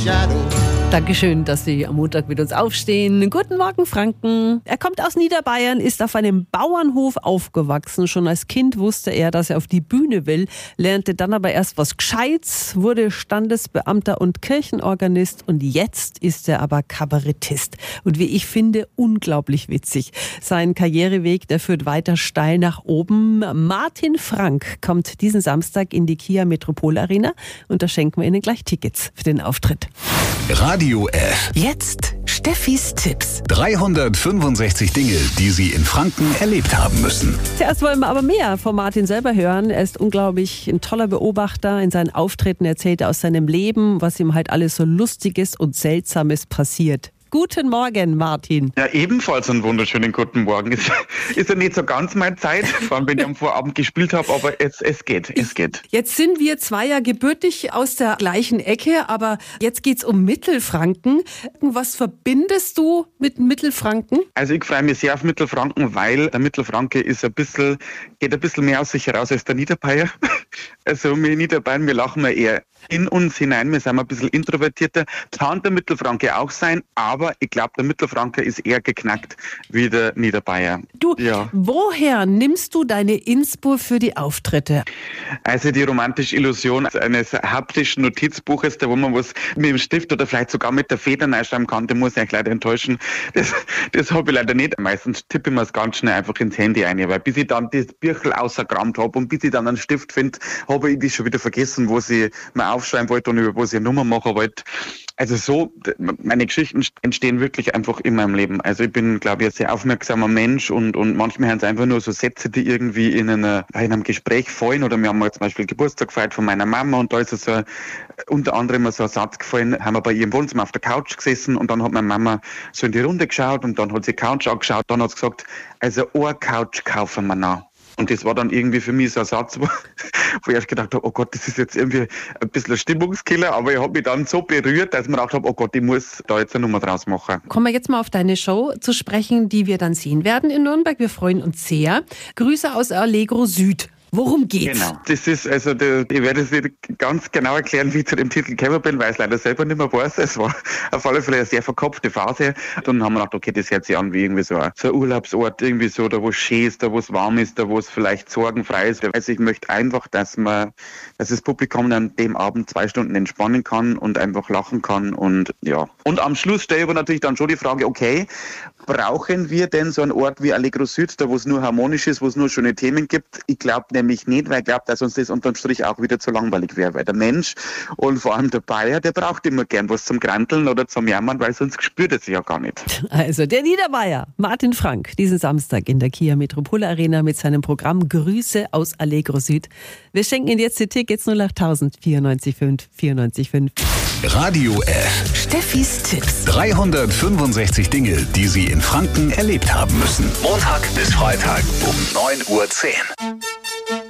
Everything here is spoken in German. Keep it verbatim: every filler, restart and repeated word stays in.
shadow. Dankeschön, dass Sie am Montag mit uns aufstehen. Guten Morgen, Franken. Er kommt aus Niederbayern, ist auf einem Bauernhof aufgewachsen. Schon als Kind wusste er, dass er auf die Bühne will, lernte dann aber erst was Gescheites, wurde Standesbeamter und Kirchenorganist und jetzt ist er aber Kabarettist. Und wie ich finde, unglaublich witzig. Sein Karriereweg, der führt weiter steil nach oben. Martin Frank kommt diesen Samstag in die Kia Metropol Arena und da schenken wir Ihnen gleich Tickets für den Auftritt. Radio F. Jetzt Steffis Tipps. dreihundertfünfundsechzig Dinge, die Sie in Franken erlebt haben müssen. Zuerst wollen wir aber mehr von Martin selber hören. Er ist unglaublich ein toller Beobachter. In seinen Auftritten erzählt er aus seinem Leben, was ihm halt alles so Lustiges und Seltsames passiert. Guten Morgen, Martin. Ja, ebenfalls einen wunderschönen guten Morgen. Ist, ist ja nicht so ganz meine Zeit, vor allem wenn ich am Vorabend gespielt habe, aber es, es geht, es geht. Jetzt sind wir zwei ja gebürtig aus der gleichen Ecke, aber jetzt geht's um Mittelfranken. Was verbindest du mit Mittelfranken? Also ich freue mich sehr auf Mittelfranken, weil der Mittelfranke ist ein bisschen, geht ein bisschen mehr aus sich heraus als der Niederbayer. Also wir Niederbayern, wir lachen ja eher in uns hinein, wir sind ein bisschen introvertierter. Kann der Mittelfranke auch sein, aber ich glaube, der Mittelfranke ist eher geknackt wie der Niederbayer. Du, ja. Woher nimmst du deine Inspo für die Auftritte? Also die romantische Illusion eines haptischen Notizbuches, da wo man was mit dem Stift oder vielleicht sogar mit der Feder reinschreiben kann, der muss ich euch leider enttäuschen. Das, das habe ich leider nicht. Meistens tippe ich mir es ganz schnell einfach ins Handy ein, weil bis ich dann das Büchel ausgekramt habe und bis ich dann einen Stift finde, habe ich das schon wieder vergessen, wo ich mir aufschreiben wollte und über was ich eine Nummer machen wollte. Also so, meine Geschichten entstehen wirklich einfach in meinem Leben. Also ich bin, glaube ich, ein sehr aufmerksamer Mensch und, und manchmal haben es einfach nur so Sätze, die irgendwie in, einer, in einem Gespräch fallen. Oder wir haben mal zum Beispiel Geburtstag gefeiert von meiner Mama und da ist so ein, unter anderem so ein Satz gefallen, haben wir bei ihrem Wohnzimmer auf der Couch gesessen und dann hat meine Mama so in die Runde geschaut und dann hat sie die Couch angeschaut, dann hat sie gesagt, also eine Couch kaufen wir noch. Und das war dann irgendwie für mich so ein Satz, wo, wo ich erst gedacht habe, oh Gott, das ist jetzt irgendwie ein bisschen ein Stimmungskiller, aber ich habe mich dann so berührt, dass ich mir gedacht habe, oh Gott, ich muss da jetzt eine Nummer draus machen. Kommen wir jetzt mal auf deine Show zu sprechen, die wir dann sehen werden in Nürnberg. Wir freuen uns sehr. Grüße aus Allegro Süd. Worum geht's? Genau. Das ist, also, der, ich werde es nicht ganz genau erklären, wie ich zu dem Titel gekommen bin, weil ich es leider selber nicht mehr weiß. Es war auf alle Fälle eine sehr verkopfte Phase. Dann haben wir gedacht, okay, das hört sich an wie irgendwie so ein, so ein Urlaubsort, irgendwie so, da wo es schön ist, da wo es warm ist, da wo es vielleicht sorgenfrei ist. Also ich möchte einfach, dass man, dass das Publikum an dem Abend zwei Stunden entspannen kann und einfach lachen kann und ja. Und am Schluss stelle ich aber natürlich dann schon die Frage, okay, brauchen wir denn so einen Ort wie Allegro Süd, da wo es nur harmonisch ist, wo es nur schöne Themen gibt? Ich glaube nämlich nicht, weil ich glaube, dass uns das unterm Strich auch wieder zu langweilig wäre, weil der Mensch und vor allem der Bayer, der braucht immer gern was zum Granteln oder zum Jammern, weil sonst spürt er sich ja gar nicht. Also der Niederbayer, Martin Frank, diesen Samstag in der Kia Metropol Arena mit seinem Programm Grüße aus Allegro Süd. Wir schenken Ihnen jetzt die Tickets null acht tausend vierundneunzig fünf vierundneunzig fünf. Radio F. Steffis Tipps. dreihundertfünfundsechzig Dinge, die Sie in Franken erlebt haben müssen. Montag bis Freitag um neun Uhr zehn.